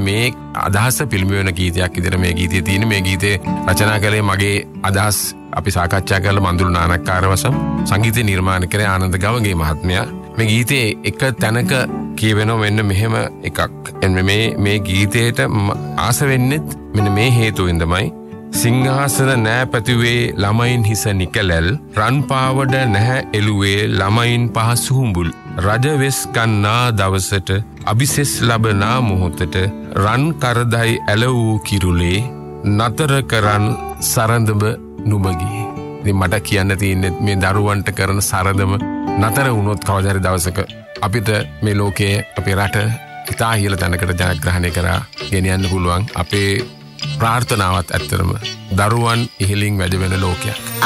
මේ අදහස පිළිඹවන ගීතයක් විදිහට මේ ගීතයේ තියෙන මේ ගීතේ රචනා කළේ මගේ අදහස් අපි සාකච්ඡා කරලා මන්දුරු නානක්කාරවසම් සංගීත නිර්මාණ කරේ ආනන්ද ගවගේ මහත්මයා. මේ ගීතේ එක තැනක කියවෙනවා මෙන්න මෙහෙම එකක්. මේ ගීතේට ආස වෙන්නෙත් මෙන්න මේ හේතුවෙන් තමයි සිංහාසන නෑ පැතුවේ ළමයින් හිස නිකලැල් රන් පාවඩ නැහැ එළුවේ ළමයින් පහසු හුඹුල් රජවෙස් ගන්නා දවසට අபிසෙස් ලබනා මොහොතට රන් කරදයි ඇල වූ කිරුලේ නතර කරන් සරඳම නුඹගේ. ඉතින් මට කියන්න තියෙන්නේ මේ දරුවන්ට කරන සරදම නතර වුණොත් කවදා හරි දවසක අපිට මේ ලෝකයේ අපේ රට ඉතා ඉහළ තැනකට ජයග්‍රහණය කරා ගෙනියන්න පුළුවන්. අපේ ප්‍රාර්ථනාවත් ඇත්තටම දරුවන් ඉහළින් වැඩ වෙන ලෝකයක්.